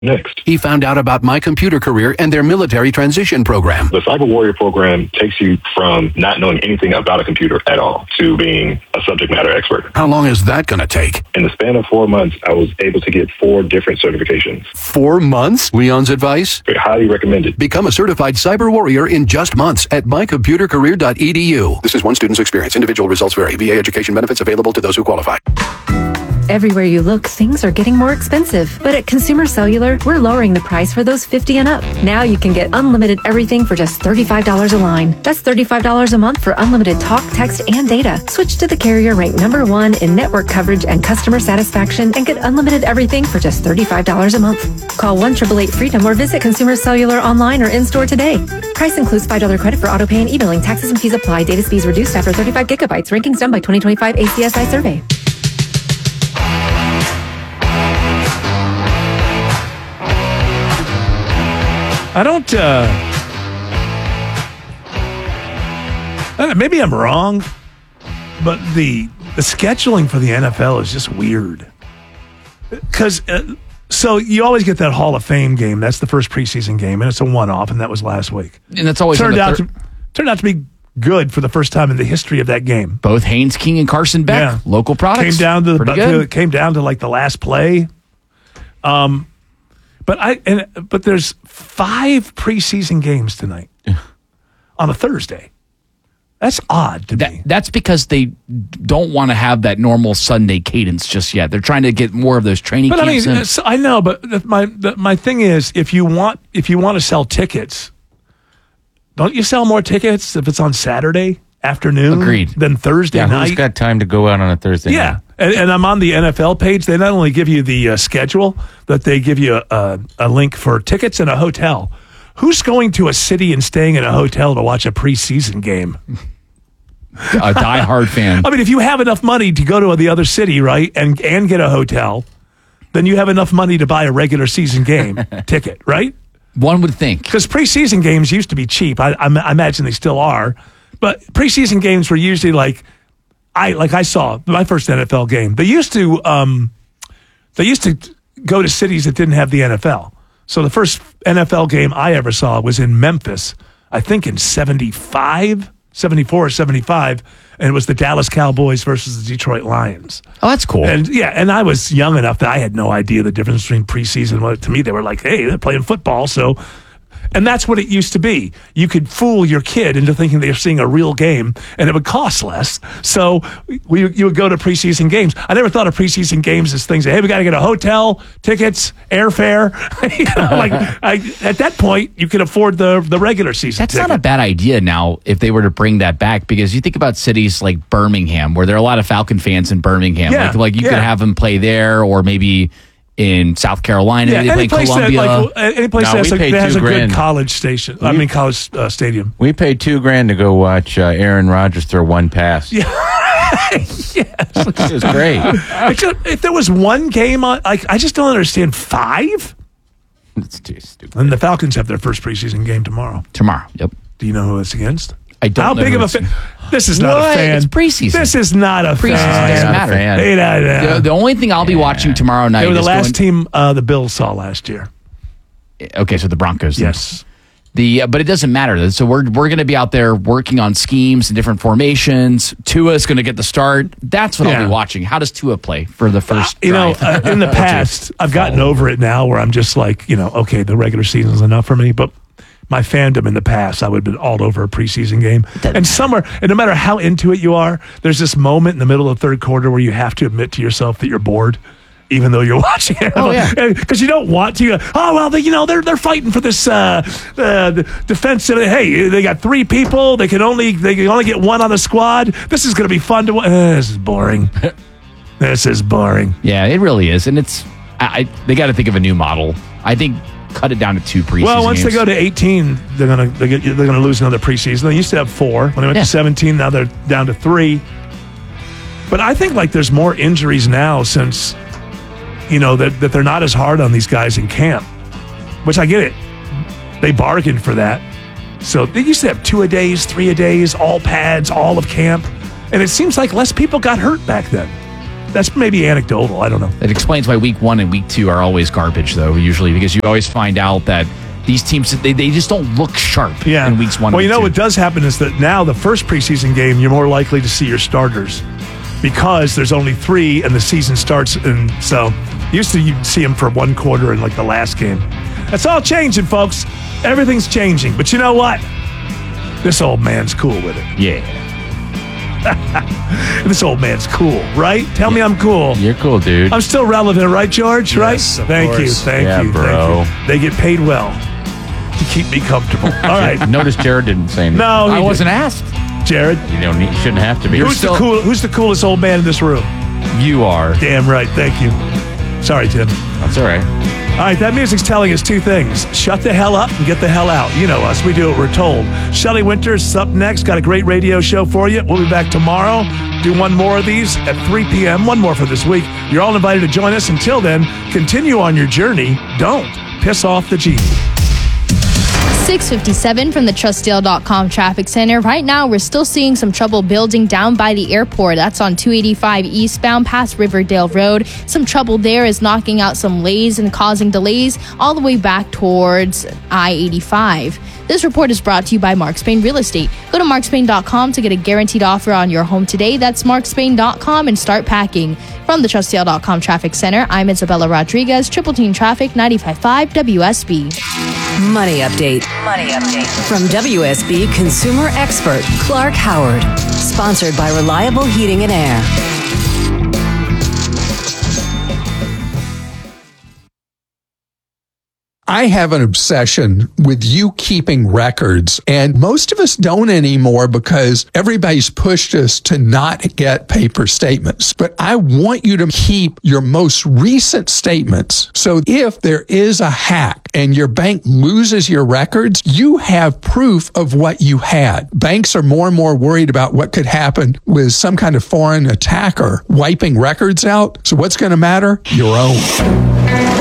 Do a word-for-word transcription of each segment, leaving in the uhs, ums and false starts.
next. He found out about My Computer Career and their military transition program. The Cyber Warrior program takes you from not knowing anything about a computer at all to being a subject matter expert. How long is that going to take? In the span of four months, I was able to get four different certifications. Four months? Leon's advice? I highly recommend it. Become a certified cyber warrior in just months at my computer career dot e d u. This is one student's experience. Individual results vary. V A education benefits available to those who qualify. Everywhere you look, things are getting more expensive. But at Consumer Cellular, we're lowering the price for those fifty and up. Now you can get unlimited everything for just thirty-five dollars a line. That's thirty-five dollars a month for unlimited talk, text, and data. Switch to the carrier ranked number one in network coverage and customer satisfaction and get unlimited everything for just thirty-five dollars a month. Call one eight eight eight freedom or visit Consumer Cellular online or in-store today. Price includes five dollars credit for auto pay and e-billing. Taxes and fees apply. Data speeds reduced after thirty-five gigabytes. Rankings done by twenty twenty-five A C S I survey. I don't, uh, maybe I'm wrong, but the the scheduling for the N F L is just weird. Because, uh, so you always get that Hall of Fame game. That's the first preseason game, and it's a one-off, and that was last week. And that's always turned out thir- to turned out to be good for the first time in the history of that game. Both Haynes King and Carson Beck, Yeah. local products. Came down to the Pretty good. to, came down to like the last play. Um, but I and but there's five preseason games tonight on a Thursday. That's odd to That, me. that's because they don't want to have that normal Sunday cadence just yet. They're trying to get more of those training But I camps mean, in. it's- I know, but the- my the, my thing is, if you want if you want to sell tickets, don't you sell more tickets if it's on Saturday afternoon Agreed. than Thursday Yeah, night? who's got time to go out on a Thursday Yeah, night? and, and I'm on the N F L page. They not only give you the uh, schedule, but they give you a, a, a link for tickets and a hotel. Who's going to a city and staying in a hotel to watch a preseason game? A diehard fan. I mean, if you have enough money to go to the other city, right, and and get a hotel, then you have enough money to buy a regular season game ticket, right? One would think. Because preseason games used to be cheap. I, I, I imagine they still are, but preseason games were usually like I like I saw my first N F L game. They used to um, they used to go to cities that didn't have the N F L. So the first N F L game I ever saw was in Memphis, I think in seventy-five, seventy-four or seventy-five, and it was the Dallas Cowboys versus the Detroit Lions. Oh, that's cool. And yeah, and I was young enough that I had no idea the difference between preseason. Well, to me, they were like, hey, they're playing football, so. And that's what it used to be. You could fool your kid into thinking they're seeing a real game, and it would cost less. So we, you would go to preseason games. I never thought of preseason games as things that, hey, we got to get a hotel, tickets, airfare. you know, like I, at that point, you could afford the the regular season That's ticket. not a bad idea now if they were to bring that back, because you think about cities like Birmingham, where there are a lot of Falcon fans in Birmingham. Yeah, like, like you yeah. could have them play there, or maybe in South Carolina. Yeah, they any play place that, Columbia. like, any place No, that has, we a, paid that has two a good grand. college station. I mean, college uh, stadium. We paid two grand to go watch uh, Aaron Rodgers throw one pass. Yeah. Yes. It was great. Except if there was one game on, like, I just don't understand. Five? It's too stupid. And the Falcons have their first preseason game tomorrow. Tomorrow. Yep. Do you know who it's against? I don't How know big who of a it's- fan? This is not What? a fan. It's preseason. This is not a Preseason fan. doesn't not a matter. fan. Hey, nah, nah. The, the only thing I'll be watching tomorrow night They were the is last going- team uh, the Bills saw last year. Okay, so the Broncos. then. Yes. The uh, but it doesn't matter. So we're we're going to be out there working on schemes and different formations. Tua's going to get the start. That's what I'll Yeah. be watching. How does Tua play for the first? You know, drive? uh, in the past, I've gotten over it now where I'm just like, you know, okay, the regular season's enough for me. But my fandom in the past, I would have been all over a preseason game. And somewhere, and no matter how into it you are, there's this moment in the middle of the third quarter where you have to admit to yourself that you're bored. Even though you're watching it, Oh, yeah. because you don't want to. Oh well, they, you know they're they're fighting for this uh, uh, defensive. Hey, they got three people. They can only they can only get one on the squad. This is going to be fun to watch. Uh, this is boring. This is boring. Yeah, it really is, and it's. I, I they got to think of a new model. I think cut it down to two preseason. Well, once games. they go to eighteen, they're gonna they get, they're gonna lose another preseason. They used to have four. When they went Yeah. to seventeen, now they're down to three. But I think like there's more injuries now since. You know, that, that they're not as hard on these guys in camp, which I get it. They bargained for that. So they used to have two a days, three a days, all pads, all of camp. And it seems like less people got hurt back then. That's maybe anecdotal. I don't know. It explains why week one and week two are always garbage, though, usually, because you always find out that these teams, they, they just don't look sharp yeah. in weeks one well, and you know two. what does happen is that now the first preseason game, you're more likely to see your starters because there's only three and the season starts. And so used to you'd see them for one quarter in like the last game. That's all changing, folks. Everything's changing. But you know what? This old man's cool with it. Yeah. This old man's cool, right? Tell me I'm cool. You're cool, dude. I'm still relevant, right, George? Right? Yes, of Thank course. you, thank Yeah, you, bro. thank you. They get paid well to keep me comfortable. All right, Notice Jared didn't say anything. no, he I wasn't didn't. asked. Jared. You don't need, you shouldn't have to be. Who's still- the cool? Who's the coolest old man in this room? You are. Damn right. Thank you. Sorry, Tim. That's all right. All right, that music's telling us two things. Shut the hell up and get the hell out. You know us. We do what we're told. Shelley Winters is up next. Got a great radio show for you. We'll be back tomorrow. Do one more of these at three p.m. One more for this week. You're all invited to join us. Until then, continue on your journey. Don't piss off the genie. six fifty-seven from the Trustdale dot com traffic center. Right now, we're still seeing some trouble building down by the airport. That's on two eighty-five eastbound past Riverdale Road. Some trouble there is knocking out some lanes and causing delays all the way back towards I eighty-five. This report is brought to you by Mark Spain Real Estate. Go to mark spain dot com to get a guaranteed offer on your home today. That's mark spain dot com and start packing. From the Trustdale dot com traffic center, I'm Isabella Rodriguez, Triple Team Traffic, ninety-five point five W S B. Money update. Money update. From W S B consumer expert Clark Howard. Sponsored by Reliable Heating and Air. I have an obsession with you keeping records, and most of us don't anymore because everybody's pushed us to not get paper statements. But I want you to keep your most recent statements. So if there is a hack and your bank loses your records, you have proof of what you had. Banks are more and more worried about what could happen with some kind of foreign attacker wiping records out. So what's going to matter? Your own.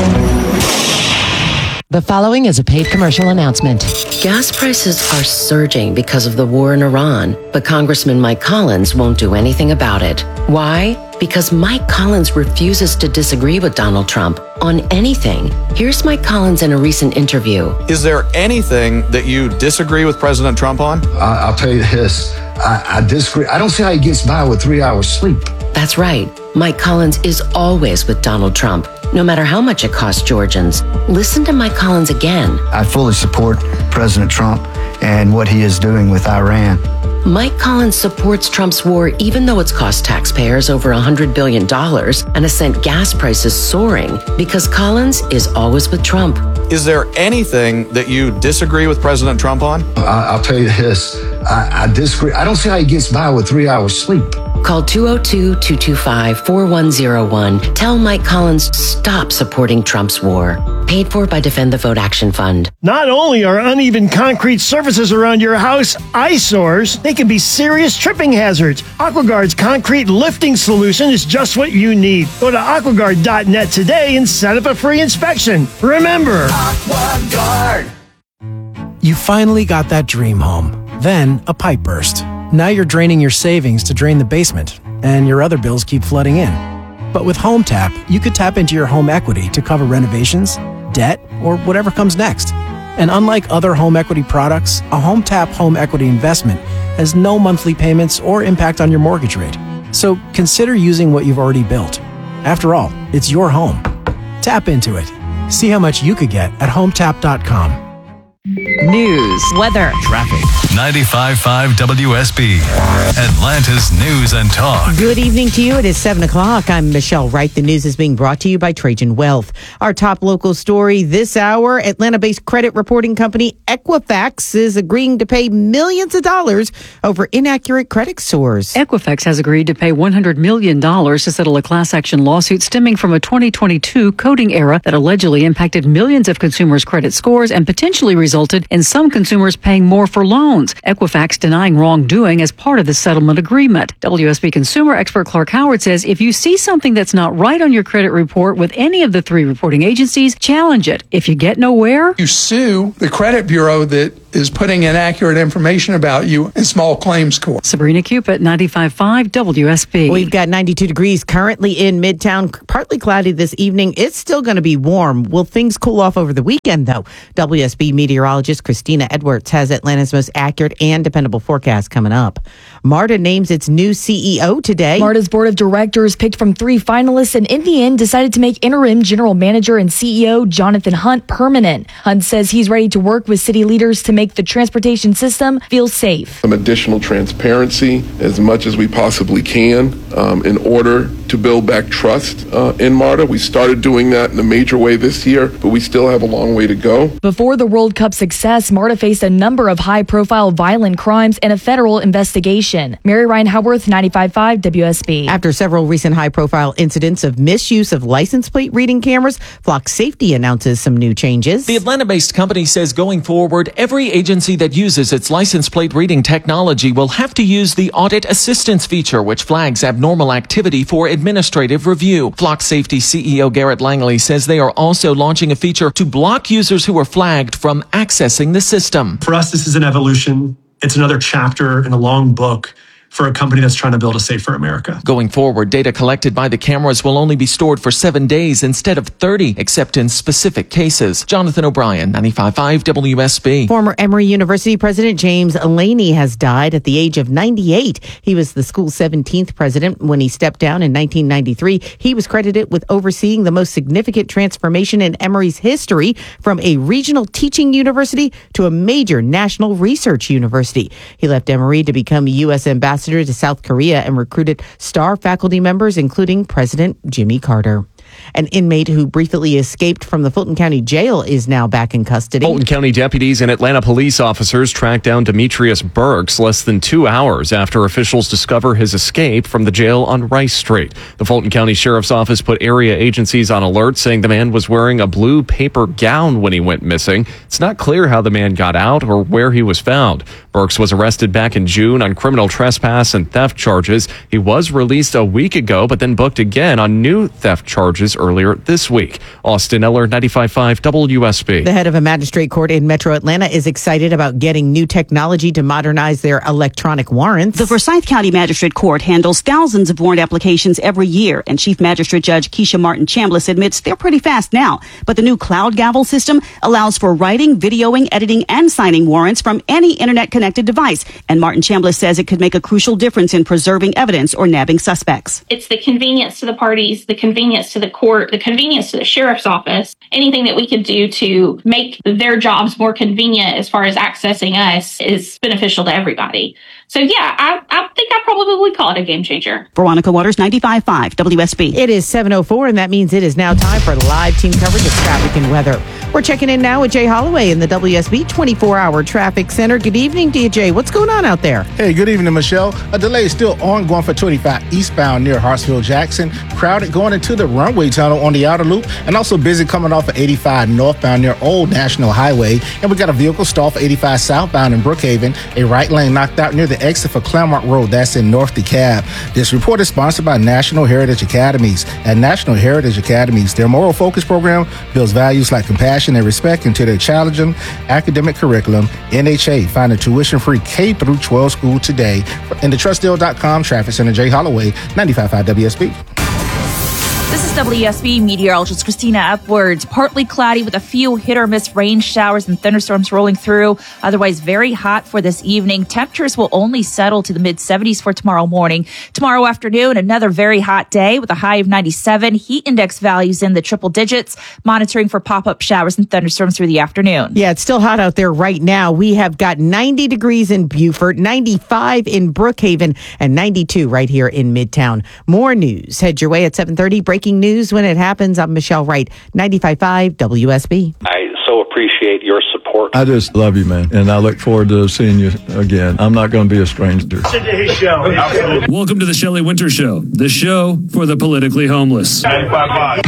The following is a paid commercial announcement. Gas prices are surging because of the war in Iran, but Congressman Mike Collins won't do anything about it. Why? Because Mike Collins refuses to disagree with Donald Trump on anything. Here's Mike Collins in a recent interview. Is there anything that you disagree with President Trump on? I, I'll tell you this. I, I disagree. I don't see how he gets by with three hours sleep. That's right. Mike Collins is always with Donald Trump, no matter how much it costs Georgians. Listen to Mike Collins again. I fully support President Trump and what he is doing with Iran. Mike Collins supports Trump's war even though it's cost taxpayers over one hundred billion dollars and has sent gas prices soaring because Collins is always with Trump. Is there anything that you disagree with President Trump on? I, I'll tell you this. I, I disagree. I don't see how he gets by with three hours sleep. Call two oh two, two two five, four one oh one. Tell Mike Collins stop supporting Trump's war. Paid for by Defend the Vote Action Fund. Not only are uneven concrete surfaces around your house eyesores, they can be serious tripping hazards. AquaGuard's concrete lifting solution is just what you need. Go to aquaguard dot net today and set up a free inspection. Remember, AquaGuard. You finally got that dream home. Then a pipe burst. Now you're draining your savings to drain the basement, and your other bills keep flooding in. But with HomeTap, you could tap into your home equity to cover renovations, debt, or whatever comes next. And unlike other home equity products, a HomeTap home equity investment has no monthly payments or impact on your mortgage rate. So consider using what you've already built. After all, it's your home. Tap into it. See how much you could get at home tap dot com. News, weather, traffic. ninety-five point five W S B, Atlanta's News and Talk. Good evening to you. It is seven o'clock. I'm Michelle Wright. The news is being brought to you by Trajan Wealth. Our top local story this hour, Atlanta-based credit reporting company Equifax is agreeing to pay millions of dollars over inaccurate credit scores. Equifax has agreed to pay one hundred million dollars to settle a class action lawsuit stemming from a twenty twenty-two coding error that allegedly impacted millions of consumers' credit scores and potentially resulted in some consumers paying more for loans. Equifax denying wrongdoing as part of the settlement agreement. W S B consumer expert Clark Howard says if you see something that's not right on your credit report with any of the three reporting agencies, challenge it. If you get nowhere, you sue the credit bureau that is putting inaccurate information about you in small claims court. Sabrina Cupid, ninety-five point five W S B. We've got ninety-two degrees currently in Midtown, partly cloudy this evening. It's still going to be warm. Will things cool off over the weekend, though? W S B meteorologist Christina Edwards has Atlanta's most accurate and dependable forecast coming up. MARTA names its new C E O today. MARTA's board of directors picked from three finalists and in the end decided to make interim general manager and C E O Jonathan Hunt permanent. Hunt says he's ready to work with city leaders to make the transportation system feel safe. Some additional transparency as much as we possibly can um, in order to build back trust uh, in MARTA. We started doing that in a major way this year, but we still have a long way to go. Before the World Cup success, MARTA faced a number of high-profile violent crimes and a federal investigation. Mary Ryan Howarth, ninety-five point five W S B. After several recent high-profile incidents of misuse of license plate reading cameras, Flock Safety announces some new changes. The Atlanta-based company says going forward, every agency that uses its license plate reading technology will have to use the Audit Assistance feature, which flags abnormal activity for administrative review. Flock Safety C E O Garrett Langley says they are also launching a feature to block users who are flagged from accessing the system. For us, this is an evolution. It's another chapter in a long book for a company that's trying to build a safer America. Going forward, data collected by the cameras will only be stored for seven days instead of thirty, except in specific cases. Jonathan O'Brien, ninety-five point five W S B. Former Emory University President James Laney has died at the age of ninety-eight. He was the school's seventeenth president. When he stepped down in nineteen ninety-three, he was credited with overseeing the most significant transformation in Emory's history from a regional teaching university to a major national research university. He left Emory to become a U S ambassador to South Korea and recruited star faculty members, including President Jimmy Carter. An inmate who briefly escaped from the Fulton County Jail is now back in custody. Fulton County deputies and Atlanta police officers tracked down Demetrius Burks less than two hours after officials discover his escape from the jail on Rice Street. The Fulton County Sheriff's Office put area agencies on alert, saying the man was wearing a blue paper gown when he went missing. It's not clear how the man got out or where he was found. Burks was arrested back in June on criminal trespass and theft charges. He was released a week ago, but then booked again on new theft charges earlier this week. Austin Eller, ninety-five point five W S B. The head of a magistrate court in Metro Atlanta is excited about getting new technology to modernize their electronic warrants. The Forsyth County Magistrate Court handles thousands of warrant applications every year, and Chief Magistrate Judge Keisha Martin Chambliss admits they're pretty fast now. But the new cloud gavel system allows for writing, videoing, editing, and signing warrants from any internet-connected device. And Martin Chambliss says it could make a crucial difference in preserving evidence or nabbing suspects. It's the convenience to the parties, the convenience to the court, the convenience to the sheriff's office, anything that we could do to make their jobs more convenient as far as accessing us is beneficial to everybody. So yeah, I, I think I probably would call it a game changer. Veronica Waters, ninety-five point five W S B. It is seven oh four, and that means it is now time for live team coverage of traffic and weather. We're checking in now with Jay Holloway in the W S B twenty-four hour Traffic Center. Good evening, D J. What's going on out there? Hey, good evening, Michelle. A delay is still ongoing for twenty-five eastbound near Hartsfield-Jackson. Crowded going into the runway tunnel on the outer loop, and also busy coming off of eighty-five northbound near Old National Highway. And we got a vehicle stall for eighty-five southbound in Brookhaven. A right lane knocked out near the exit for Claremont Road. That's in North DeKalb. This report is sponsored by National Heritage Academies. At National Heritage Academies, their moral focus program builds values like compassion and respect into their challenging academic curriculum. N H A, find a tuition-free K through twelve school today. In the trust deal dot com Traffic Center, Jay Holloway, ninety-five point five W S B. This is W S B meteorologist Christina Upwards. Partly cloudy with a few hit or miss rain showers and thunderstorms rolling through. Otherwise very hot for this evening. Temperatures will only settle to the mid seventies for tomorrow morning. Tomorrow afternoon, another very hot day with a high of ninety-seven. Heat index values in the triple digits. Monitoring for pop-up showers and thunderstorms through the afternoon. Yeah, it's still hot out there right now. We have got ninety degrees in Beaufort, ninety-five in Brookhaven, and ninety-two right here in Midtown. More news. Head your way at seven thirty. Breaking news when it happens. I'm Michelle Wright, ninety-five point five W S B. I so appreciate your support. I just love you, man, and I look forward to seeing you again. I'm not going to be a stranger. Welcome to the Shelley Winter Show, the show for the politically homeless. Tell me why,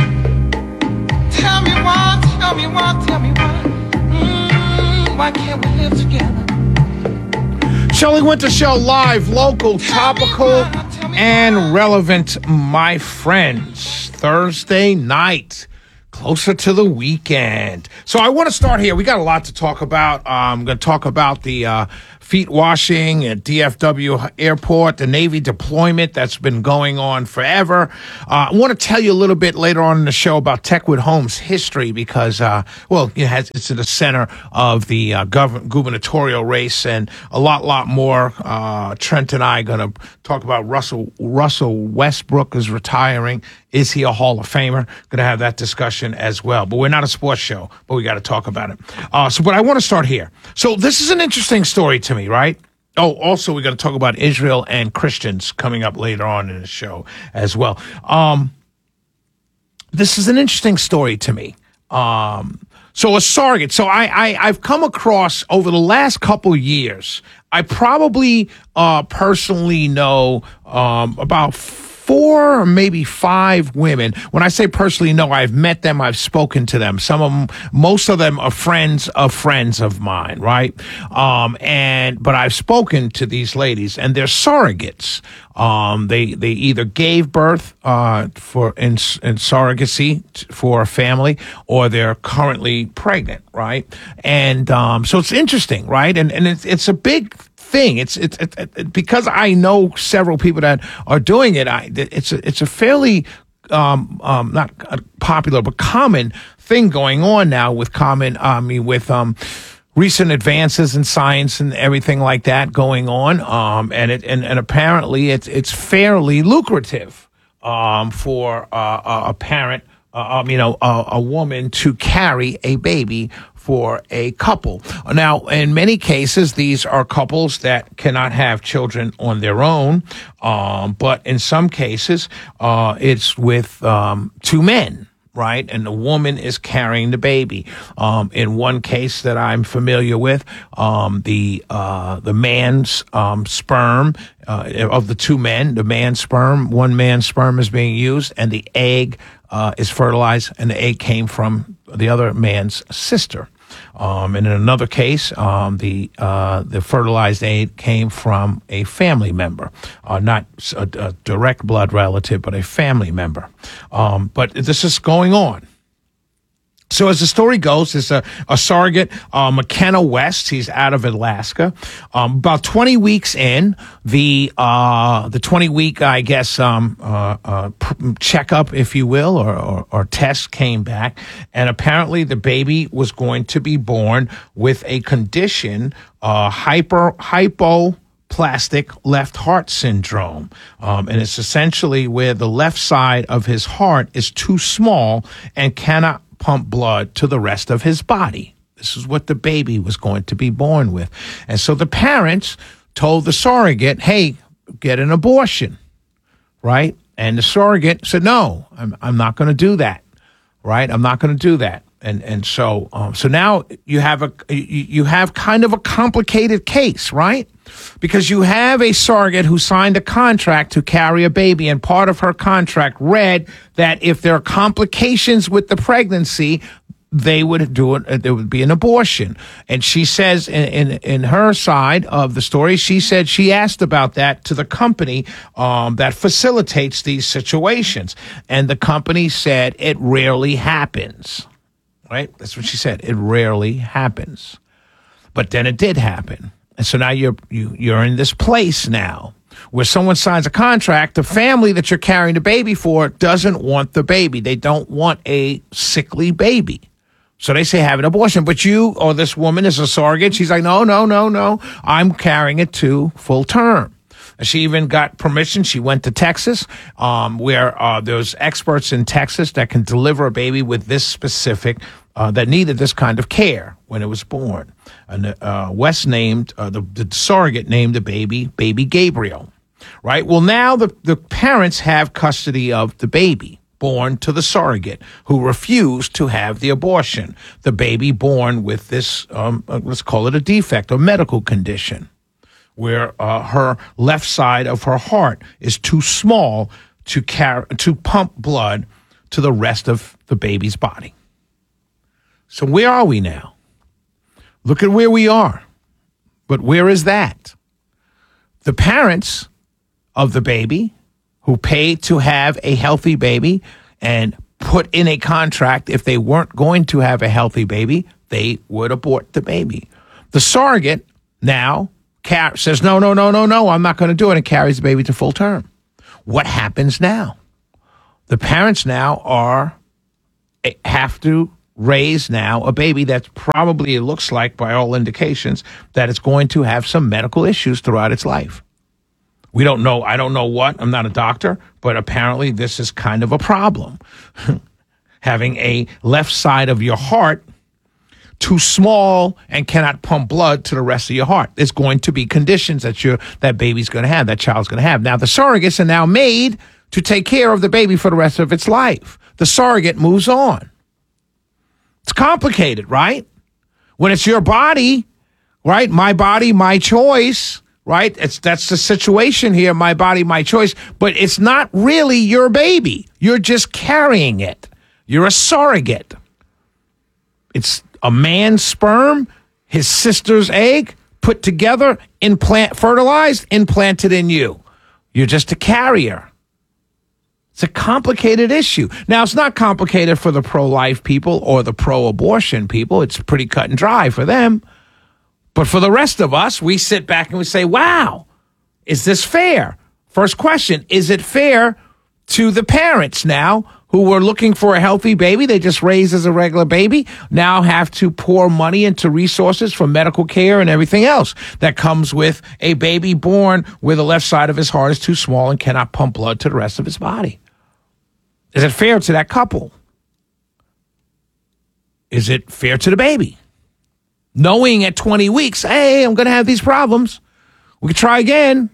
tell me why, tell me why. Mm, why can't we live together? Shelley Winter Show, live, local, topical, and relevant, my friends. Thursday night, closer to the weekend. So I want to start here. We got a lot to talk about. Um, I'm going to talk about the uh, feet washing at D F W Airport, the Navy deployment that's been going on forever. Uh, I want to tell you a little bit later on in the show about Techwood Homes' history because, uh, well, it has, it's at the center of the uh, gov- gubernatorial race and a lot, lot more. Uh, Trent and I are going to talk about Russell Russell Westbrook is retiring. Is he a Hall of Famer? Going to have that discussion as well. But we're not a sports show, but we got to talk about it. Uh, so, but I want to start here. So this is an interesting story to me, right? Oh, also, we're going to talk about Israel and Christians coming up later on in the show as well. Um, this is an interesting story to me. Um, so a surrogate. So I, I, I've come across over the last couple years, I probably uh, personally know um, about four or maybe five women. When I say personally know, I've met them, I've spoken to them. Some of them, most of them are friends of friends of mine, right? Um, and, but I've spoken to these ladies and they're surrogates. Um, they, they either gave birth, uh, for, in, in surrogacy t- for a family or they're currently pregnant, right? And, um, so it's interesting, right? And, and it's, it's a big thing. It's, it's, it, it, because I know several people that are doing it. I, it's a, it's a fairly, um, um, not popular, but common thing going on now with common, I mean, with, um, recent advances in science and everything like that going on. Um, and it, and, and apparently it's, it's fairly lucrative, um, for, uh, a parent, uh, um, you know, a, a woman to carry a baby for a couple. Now, in many cases, these are couples that cannot have children on their own. Um, but in some cases, uh, it's with, um, two men. Right. And the woman is carrying the baby. Um, in one case that I'm familiar with, um, the, uh, the man's, um, sperm, uh, of the two men, the man's sperm, one man's sperm is being used and the egg, uh, is fertilized and the egg came from the other man's sister. Um, and in another case, um, the, uh, the fertilized egg came from a family member, uh, not a, a direct blood relative, but a family member. Um, but this is going on. So as the story goes, there's a, a surrogate, uh, McKenna West. He's out of Alaska. Um, about twenty weeks in, the uh, the twenty week, I guess, um, uh, uh, checkup, if you will, or, or, or test came back, and apparently the baby was going to be born with a condition, uh, hyper hypoplastic left heart syndrome, um, and it's essentially where the left side of his heart is too small and cannot pump blood to the rest of his body. This is what the baby was going to be born with. And so the parents told the surrogate, hey, get an abortion, right? And the surrogate said, no, I'm, I'm not going to do that, right? I'm not going to do that. And and so um, so now you have a you, you have kind of a complicated case, right? Because you have a surrogate who signed a contract to carry a baby, and part of her contract read that if there are complications with the pregnancy, they would do it. There would be an abortion. And she says in, in, in her side of the story, she said she asked about that to the company um, that facilitates these situations. And the company said it rarely happens. Right? That's what she said. It rarely happens. But then it did happen. And so now you're, you, you're in this place now where someone signs a contract. The family that you're carrying the baby for doesn't want the baby. They don't want a sickly baby. So they say have an abortion. But you or this woman is a surrogate. She's like, no, no, no, no. I'm carrying it to full term. She even got permission. She went to Texas, um, where uh, there's experts in Texas that can deliver a baby with this specific, uh, that needed this kind of care when it was born. And uh, West named, uh, the, the surrogate named the baby, baby Gabriel, right? Well, now the, the parents have custody of the baby born to the surrogate who refused to have the abortion. The baby born with this, um, uh, let's call it a defect, a medical condition, where uh, her left side of her heart is too small to carry, to pump blood to the rest of the baby's body. So where are we now? Look at where we are. But where is that? The parents of the baby who paid to have a healthy baby and put in a contract if they weren't going to have a healthy baby, they would abort the baby. The surrogate now car- says, no, no, no, no, no, I'm not going to do it, and carries the baby to full term. What happens now? The parents now are have to raise now a baby that probably, it looks like by all indications, that it's going to have some medical issues throughout its life. We don't know. I don't know what. I'm not a doctor, but apparently this is kind of a problem. Having a left side of your heart too small and cannot pump blood to the rest of your heart. There's going to be conditions that your that baby's going to have, that child's going to have. Now, the surrogates are now made to take care of the baby for the rest of its life. The surrogate moves on. It's complicated, right? When it's your body, right? My body, my choice. Right? It's that's the situation here, my body, my choice. But it's not really your baby. You're just carrying it. You're a surrogate. It's a man's sperm, his sister's egg, put together, implant, fertilized, implanted in you. You're just a carrier. It's a complicated issue. Now, it's not complicated for the pro-life people or the pro-abortion people. It's pretty cut and dry for them. But for the rest of us, we sit back and we say, wow, is this fair? First question, is it fair to the parents now who were looking for a healthy baby, they just raised as a regular baby, now have to pour money into resources for medical care and everything else that comes with a baby born where the left side of his heart is too small and cannot pump blood to the rest of his body? Is it fair to that couple? Is it fair to the baby? Knowing at twenty weeks, hey, I'm going to have these problems. We could try again.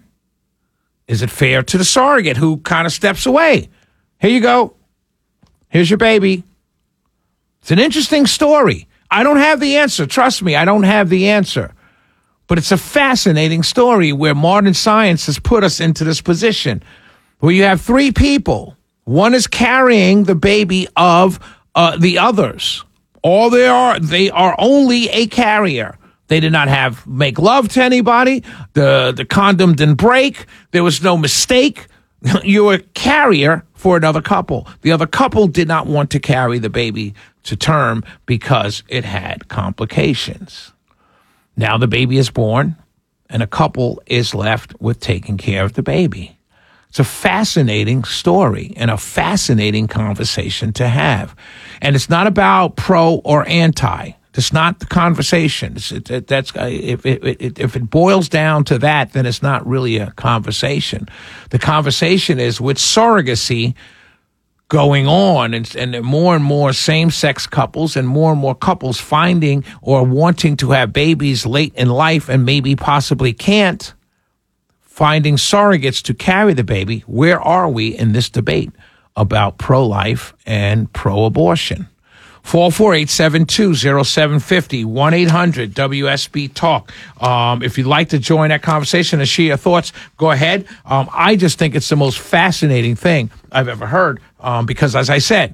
Is it fair to the surrogate who kind of steps away? Here you go. Here's your baby. It's an interesting story. I don't have the answer. Trust me, I don't have the answer. But it's a fascinating story where modern science has put us into this position where you have three people. One is carrying the baby of uh, the others. All they are, they are only a carrier. They did not have make love to anybody. The the condom didn't break. There was no mistake. You're a carrier for another couple. The other couple did not want to carry the baby to term because it had complications. Now the baby is born, and a couple is left with taking care of the baby. It's a fascinating story and a fascinating conversation to have. And it's not about pro or anti. It's not the conversation. It's, it, it, that's if it, it, if it boils down to that, then it's not really a conversation. The conversation is with surrogacy going on, and, and more and more same-sex couples and more and more couples finding or wanting to have babies late in life and maybe possibly can't, finding surrogates to carry the baby. Where are we in this debate about pro-life and pro-abortion? four four eight, seven two zero seven five zero, one eight hundred W S B Talk. Um, if you'd like to join that conversation and share your thoughts, go ahead. Um, I just think it's the most fascinating thing I've ever heard um, because, as I said,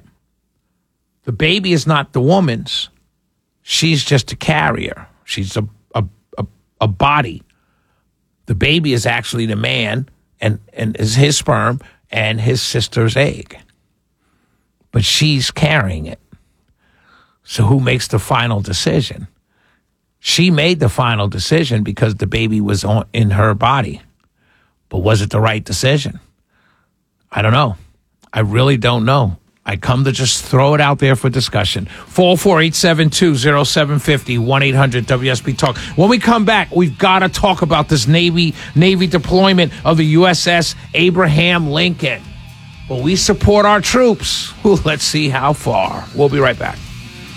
the baby is not the woman's. She's just a carrier. She's a, a, a, a body. The baby is actually the man and, and is his sperm and his sister's egg. But she's carrying it. So who makes the final decision? She made the final decision because the baby was on, in her body. But was it the right decision? I don't know. I really don't know. I come to just throw it out there for discussion. four four eight, seven two zero seven five zero, one eight hundred W S B Talk. When we come back, we've got to talk about this Navy Navy deployment of the U S S Abraham Lincoln. Well, we support our troops. Ooh, let's see how far. We'll be right back.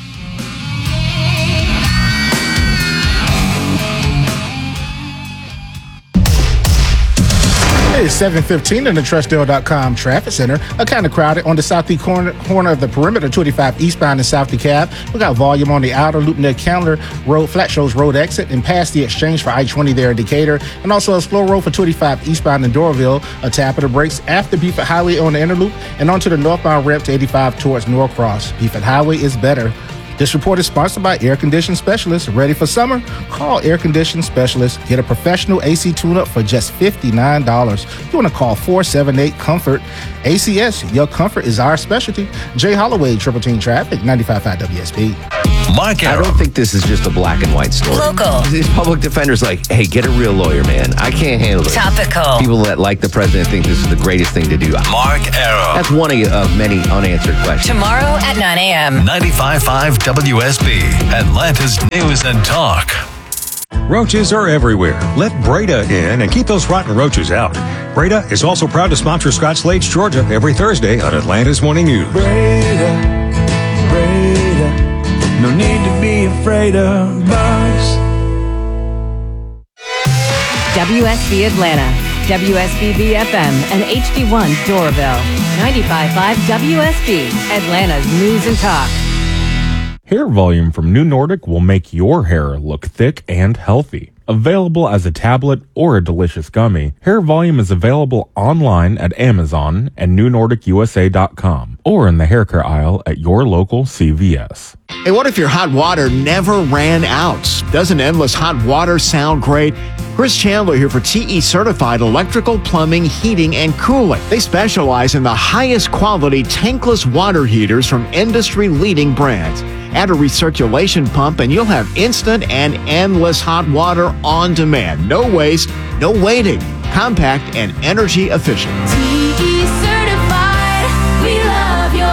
It's seven fifteen in the Trussdale dot com Traffic Center. A kind of crowded on the southeast corner, corner of the perimeter, twenty-five eastbound and south DeKalb. We got volume on the outer loop near Candler Road, Flat Shoals Road exit, and past the exchange for I twenty there in Decatur. And also a slow road for twenty-five eastbound in Doraville. A tap of the brakes after Beaufort Highway on the inner loop and onto the northbound ramp to eighty-five towards Norcross. Beaufort Highway is better. This report is sponsored by Air Condition Specialists. Ready for summer? Call Air Condition Specialists. Get a professional A C tune-up for just fifty-nine dollars. You want to call four seven eight, COMFORT. A C S, your comfort is our specialty. Jay Holloway, Triple Team Traffic, ninety-five point five W S B. Mark I don't think this is just a black and white story. Local. These public defenders like, hey, get a real lawyer, man. I can't handle it. Topical. People that like the president think this is the greatest thing to do. Mark Arrow. That's one of, of many unanswered questions. Tomorrow at nine a.m. ninety-five point five W S B, Atlanta's News and Talk. Roaches are everywhere. Let Breda in and keep those rotten roaches out. Breda is also proud to sponsor Scott Slade's Georgia every Thursday on Atlanta's Morning News. Breda, Breda, no need to be afraid of bugs. W S B Atlanta, W S B B F M, and H D one Doraville. ninety-five point five W S B, Atlanta's News and Talk. Hair Volume from New Nordic will make your hair look thick and healthy. Available as a tablet or a delicious gummy, Hair Volume is available online at Amazon and new nordic u s a dot com or in the hair care aisle at your local C V S. Hey, what if your hot water never ran out? Doesn't endless hot water sound great? Chris Chandler here for T E Certified Electrical, Plumbing, Heating, and Cooling. They specialize in the highest quality tankless water heaters from industry-leading brands. Add a recirculation pump and you'll have instant and endless hot water on demand. No waste, no waiting. Compact and energy efficient. T E certified, we love your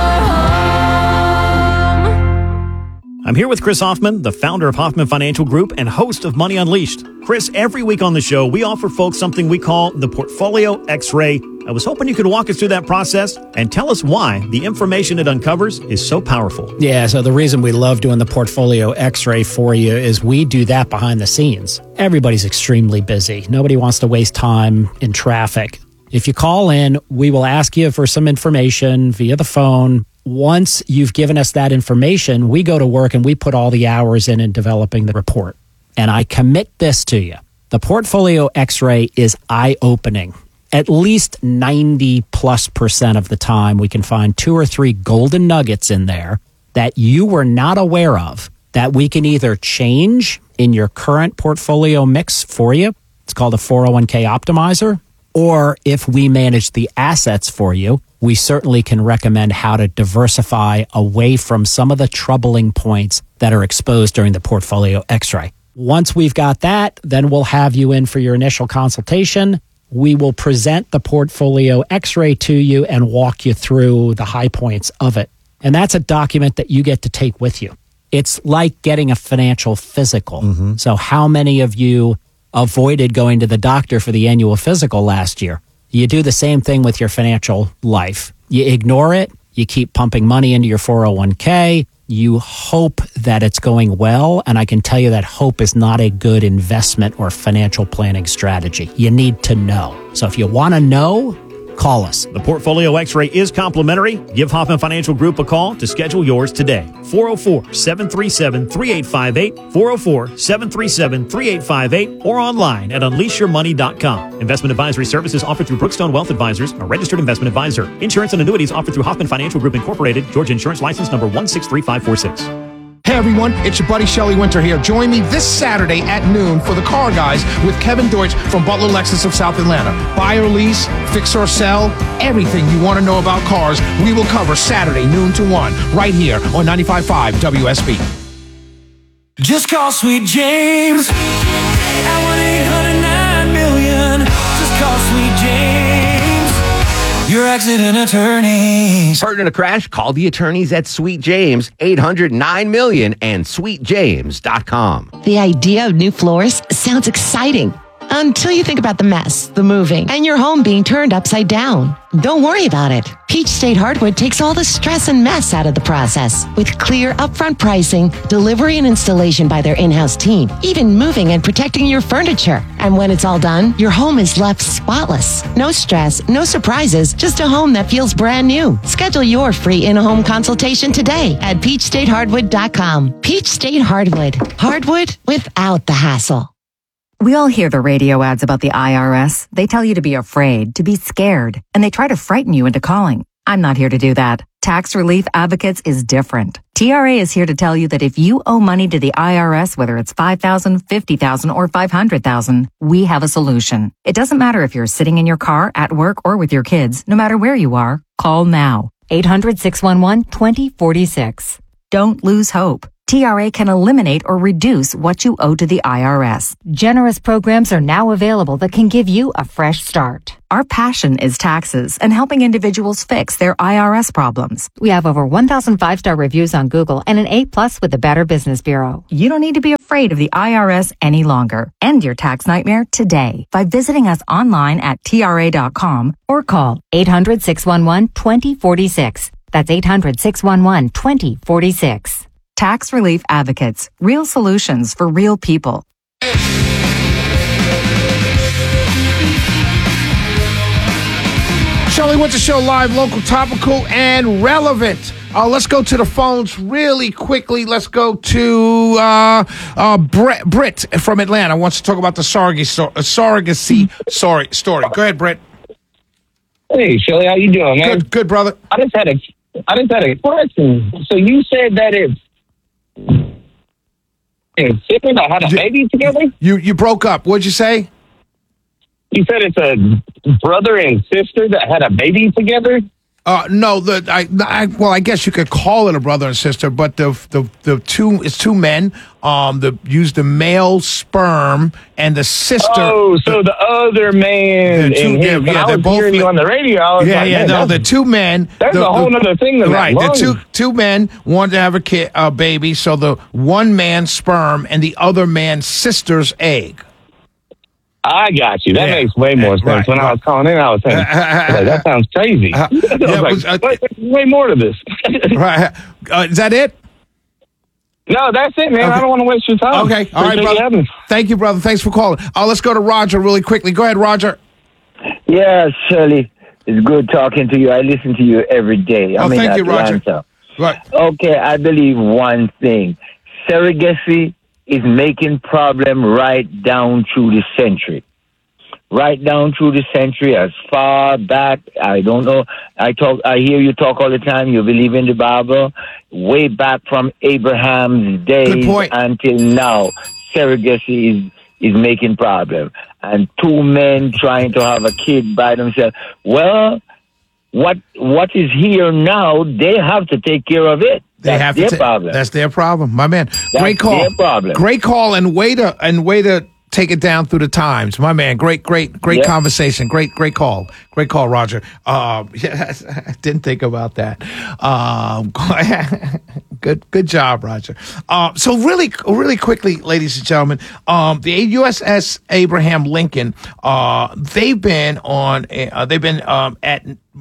home. I'm here with Chris Hoffman, the founder of Hoffman Financial Group and host of Money Unleashed. Chris, every week on the show, we offer folks something we call the Portfolio X-Ray. I was hoping you could walk us through that process and tell us why the information it uncovers is so powerful. Yeah, so the reason we love doing the Portfolio X-Ray for you is we do that behind the scenes. Everybody's extremely busy. Nobody wants to waste time in traffic. If you call in, we will ask you for some information via the phone. Once you've given us that information, we go to work and we put all the hours in in developing the report. And I commit this to you. The Portfolio X-Ray is eye-opening. At least ninety plus percent of the time, we can find two or three golden nuggets in there that you were not aware of that we can either change in your current portfolio mix for you. It's called a four oh one k optimizer. Or if we manage the assets for you, we certainly can recommend how to diversify away from some of the troubling points that are exposed during the Portfolio X-Ray. Once we've got that, then we'll have you in for your initial consultation. We will present the Portfolio X-Ray to you and walk you through the high points of it. And that's a document that you get to take with you. It's like getting a financial physical. Mm-hmm. So how many of you avoided going to the doctor for the annual physical last year? You do the same thing with your financial life. You ignore it. You keep pumping money into your four oh one k. You hope that it's going well, and I can tell you that hope is not a good investment or financial planning strategy. You need to know. So if you want to know, call us. The Portfolio X-Ray is complimentary. Give Hoffman Financial Group a call to schedule yours today. four oh four, seven three seven, three eight five eight, four oh four, seven three seven, three eight five eight, or online at unleash your money dot com. Investment advisory services offered through Brookstone Wealth Advisors, a registered investment advisor. Insurance and annuities offered through Hoffman Financial Group Incorporated, Georgia Insurance License number one six three five four six. Hey everyone, it's your buddy Shelly Winter here. Join me this Saturday at noon for the Car Guys with Kevin Deutsch from Butler Lexus of South Atlanta. Buy or lease, fix or sell, everything you want to know about cars, we will cover Saturday noon to one right here on ninety-five point five W S B. Just call Sweet James at one eight hundred nine million. Just call Sweet James, your accident attorneys. Hurt in a crash? Call the attorneys at Sweet James, eight hundred nine million and sweet james dot com. The idea of new floors sounds exciting until you think about the mess, the moving, and your home being turned upside down. Don't worry about it. Peach State Hardwood takes all the stress and mess out of the process. With clear upfront pricing, delivery and installation by their in-house team, even moving and protecting your furniture. And when it's all done, your home is left spotless. No stress, no surprises, just a home that feels brand new. Schedule your free in-home consultation today at peach state hardwood dot com. Peach State Hardwood. Hardwood without the hassle. We all hear the radio ads about the I R S. They tell you to be afraid, to be scared, and they try to frighten you into calling. I'm not here to do that. Tax Relief Advocates is different. T R A is here to tell you that if you owe money to the I R S, whether it's five thousand dollars, fifty thousand dollars, or five hundred thousand dollars, we have a solution. It doesn't matter if you're sitting in your car, at work, or with your kids. No matter where you are, call now. eight hundred, six one one, two zero four six. Don't lose hope. T R A can eliminate or reduce what you owe to the I R S. Generous programs are now available that can give you a fresh start. Our passion is taxes and helping individuals fix their I R S problems. We have over one thousand five-star reviews on Google and an A plus with the Better Business Bureau. You don't need to be afraid of the I R S any longer. End your tax nightmare today by visiting us online at T R A dot com or call eight hundred, six one one, two zero four six. That's eight hundred, six one one, two zero four six. Tax Relief Advocates. Real solutions for real people. Shelley Winter Show live, local, topical, and relevant. Uh, let's go to the phones really quickly. Let's go to uh, uh, Brett, Britt from Atlanta. Wants to talk about the surrogacy, surrogacy sorry, story. Go ahead, Britt. Hey, Shelley, how you doing, man? Good, good, brother. I just had a, I just had a question. So you said that it's and sister that had a baby together? You you broke up. What'd you say? You said it's a brother and sister that had a baby together? Uh, no, the I, I well, I guess you could call it a brother and sister, but the the the two it's two men. Um, the use the male sperm and the sister. Oh, so the, the other man. The two, and yeah, him, yeah, I they're was both hearing you on the radio. I was yeah, like, yeah, man, no, the two men. That's the, a whole the, other thing. Than right, that the two two men wanted to have a kid, a baby. So the one man's sperm and the other man's sister's egg. I got you. That Yeah. makes way more sense. Right, when right. I was calling in, I was saying, like, that sounds crazy. Uh, I was yeah, like, was, uh, wait, there's way more to this. Right. Uh, is that it? No, that's it, man. Okay. I don't want to waste your time. Okay. All right, Appreciate you brother. having me. Thank you, brother. Thanks for calling. Uh, let's go to Roger really quickly. Go ahead, Roger. Yeah, Shirley, it's good talking to you. I listen to you every day. I'm Oh, in thank you, Roger. Atlanta. Right. Okay, I believe one thing. Surrogacy is making problem right down through the century. Right down through the century, as far back, I don't know. I talk. I hear you talk all the time. You believe in the Bible. Way back from Abraham's days until now, surrogacy is is making problem. And two men trying to have a kid by themselves. Well, what what is here now? They have to take care of it. They That's have their to ta- problem. That's their problem, my man. That's Great call. their problem. Great call, and way to and way to take it down through the times, my man. Great, great, great Yep. conversation. Great, great call. Great call, Roger. Um, yes, I didn't think about that. Um, good, good job, Roger. Uh, so really, really quickly, ladies and gentlemen, um, the U S S Abraham Lincoln. Uh, they've been on. Uh, they've been um, at.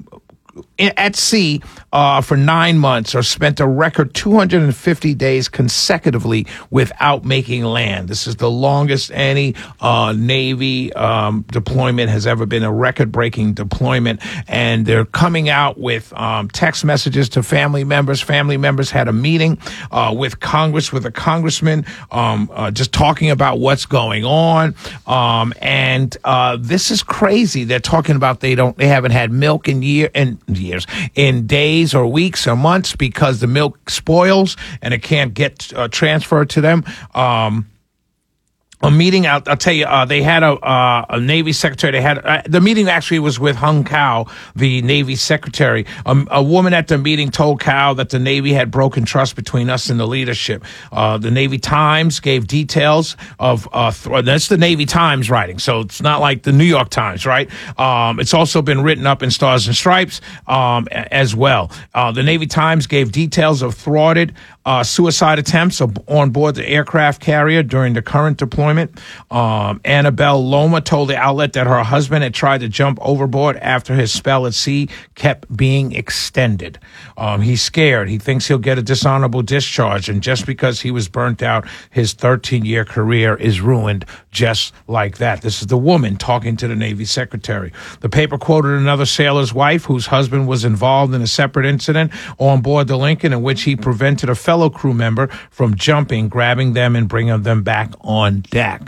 at sea uh, for nine months or spent a record two hundred fifty days consecutively without making land. This is the longest any uh, Navy um, deployment has ever been, a record-breaking deployment. And they're coming out with um, text messages to family members. Family members had a meeting uh, with Congress, with a congressman, um, uh, just talking about what's going on. Um, and uh, this is crazy. They're talking about they don't, they haven't had milk in year in years, in days or weeks or months because the milk spoils and it can't get uh, transferred to them. Um, A meeting, I'll, I'll tell you, uh, they had a, uh, a Navy secretary. They had uh, the meeting actually was with Hung Cao, the Navy secretary. Um, a woman at the meeting told Cao that the Navy had broken trust between us and the leadership. Uh, the Navy Times gave details of, uh, th- that's the Navy Times writing, so it's not like the New York Times, right? Um, it's also been written up in Stars and Stripes um, a- as well. Uh, the Navy Times gave details of thwarted uh, suicide attempts on board the aircraft carrier during the current deployment. Um, Annabelle Loma told the outlet that her husband had tried to jump overboard after his spell at sea kept being extended. Um, he's scared. He thinks he'll get a dishonorable discharge, and just because he was burnt out, his thirteen-year career is ruined just like that. This is the woman talking to the Navy secretary. The paper quoted another sailor's wife whose husband was involved in a separate incident on board the Lincoln in which he prevented a fellow crew member from jumping, grabbing them, and bringing them back on deck.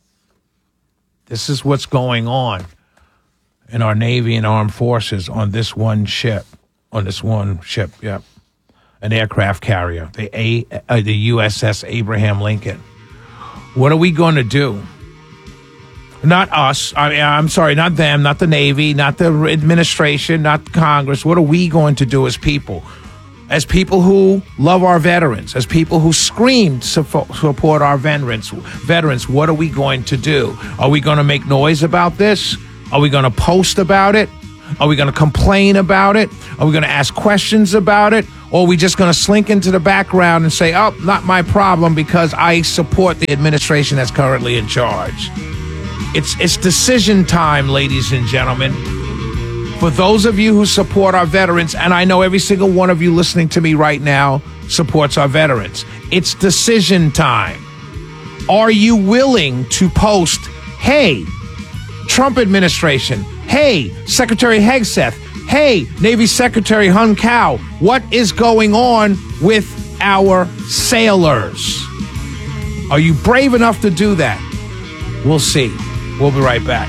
This is what's going on in our Navy and armed forces on this one ship, on this one ship. Yep, an aircraft carrier, the A, uh, the U S S Abraham Lincoln. What are we going to do? Not us. I mean, I'm sorry, not them, not the Navy, not the administration, not Congress. What are we going to do as people? As people who love our veterans, as people who scream to support our veterans, veterans, what are we going to do? Are we going to make noise about this? Are we going to post about it? Are we going to complain about it? Are we going to ask questions about it? Or are we just going to slink into the background and say, oh, not my problem because I support the administration that's currently in charge? It's, it's decision time, ladies and gentlemen. For those of you who support our veterans, and I know every single one of you listening to me right now supports our veterans, it's decision time. Are you willing to post, hey, Trump administration, hey, Secretary Hegseth, hey, Navy Secretary Hun Cao, what is going on with our sailors? Are you brave enough to do that? We'll see. We'll be right back.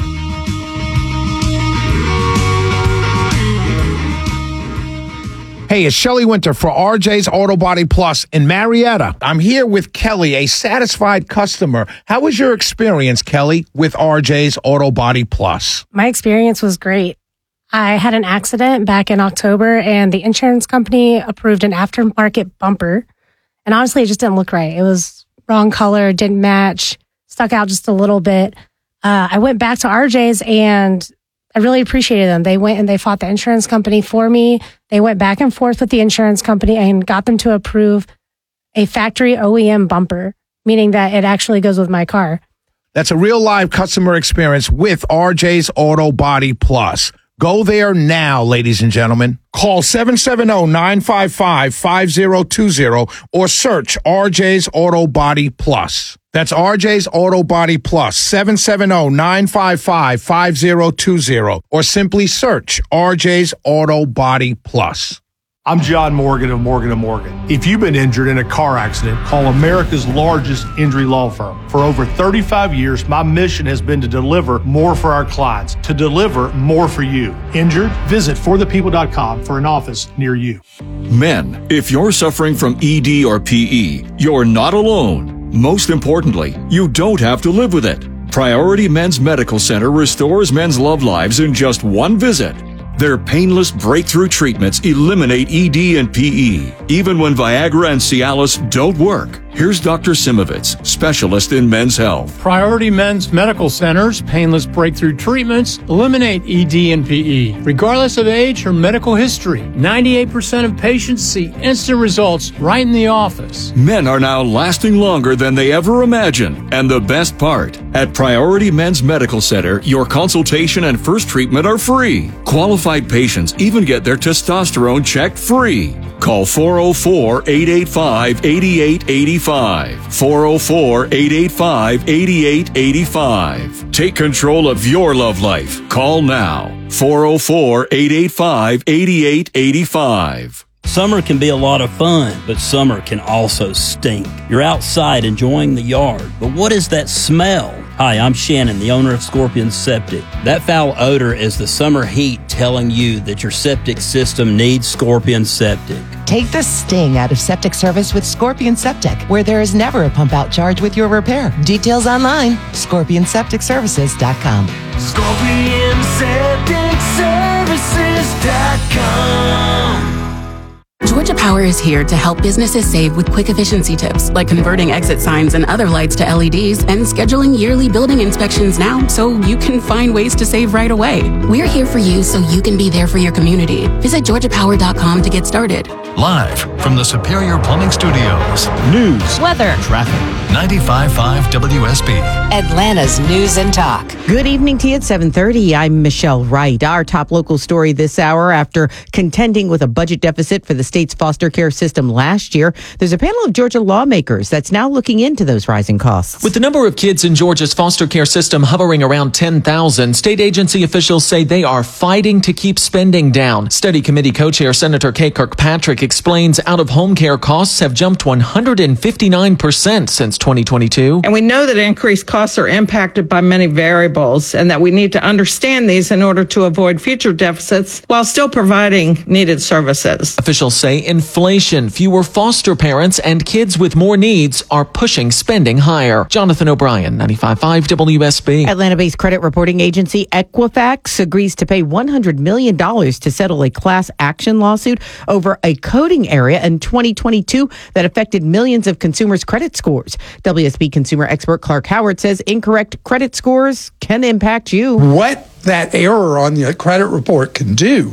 Hey, it's Shelley Winter for R J's Auto Body Plus in Marietta. I'm here with Kelly, a satisfied customer. How was your experience, Kelly, with R J's Auto Body Plus? My experience was great. I had an accident back in October, and the insurance company approved an aftermarket bumper. And honestly, it just didn't look right. It was wrong color, didn't match, stuck out just a little bit. Uh, I went back to R J's, and I really appreciated them. They went and they fought the insurance company for me. They went back and forth with the insurance company and got them to approve a factory O E M bumper, meaning that it actually goes with my car. That's a real live customer experience with R J's Auto Body Plus. Go there now, ladies and gentlemen. Call seven seven zero, nine five five, five zero two zero or search R J's Auto Body Plus. That's R J's Auto Body Plus, seven seven zero, nine five five, five zero two zero, or simply search R J's Auto Body Plus. I'm John Morgan of Morgan and Morgan. If you've been injured in a car accident, call America's largest injury law firm. For over thirty-five years, my mission has been to deliver more for our clients, to deliver more for you. Injured? Visit for the people dot com for an office near you. Men, if you're suffering from E D or P E, you're not alone. Most importantly, you don't have to live with it. Priority Men's Medical Center restores men's love lives in just one visit. Their painless breakthrough treatments eliminate E D and P E, even when Viagra and Cialis don't work. Here's Doctor Simovitz, specialist in men's health. Priority Men's Medical Center's painless breakthrough treatments eliminate E D and P E, regardless of age or medical history. ninety-eight percent of patients see instant results right in the office. Men are now lasting longer than they ever imagined. And the best part, at Priority Men's Medical Center, your consultation and first treatment are free. Qualified patients even get their testosterone checked free. Call four oh four, eight eight five, eight eight eight five. four oh four, eight eight five, eight eight eight five. Take control of your love life. Call now. four oh four, eight eight five, eight eight eight five. Summer can be a lot of fun, but summer can also stink. You're outside enjoying the yard, but what is that smell? Hi, I'm Shannon, the owner of Scorpion Septic. That foul odor is the summer heat telling you that your septic system needs Scorpion Septic. Take the sting out of septic service with Scorpion Septic, where there is never a pump out charge with your repair. Details online, scorpion septic services dot com. Scorpion Septic Services dot com. Georgia Power is here to help businesses save with quick efficiency tips, like converting exit signs and other lights to L E Ds and scheduling yearly building inspections now so you can find ways to save right away. We're here for you so you can be there for your community. Visit georgia power dot com to get started. Live from the Superior Plumbing Studios. News, weather, traffic. ninety-five point five W S B. Atlanta's News and Talk. Good evening to you at seven thirty. I'm Michelle Wright. Our top local story this hour, after contending with a budget deficit for the state's foster care system last year, there's a panel of Georgia lawmakers that's now looking into those rising costs. With the number of kids in Georgia's foster care system hovering around ten thousand, state agency officials say they are fighting to keep spending down. Study committee co-chair Senator Kay Kirkpatrick explains out-of-home care costs have jumped one hundred fifty-nine percent since twenty twenty-two. And we know that increased costs are impacted by many variables and that we need to understand these in order to avoid future deficits while still providing needed services. Officials say inflation, fewer foster parents, and kids with more needs are pushing spending higher. Jonathan O'Brien, ninety-five point five W S B. Atlanta-based credit reporting agency Equifax agrees to pay one hundred million dollars to settle a class action lawsuit over a coding area in twenty twenty-two that affected millions of consumers' credit scores. W S B consumer expert Clark Howard says incorrect credit scores can impact you. What that error on the credit report can do